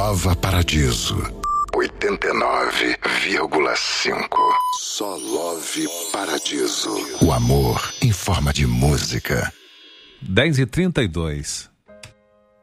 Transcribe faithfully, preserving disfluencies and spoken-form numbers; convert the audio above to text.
Nova Paradiso. oitenta e nove vírgula cinco. Só Love Paradiso. O amor em forma de música. dez e trinta e dois.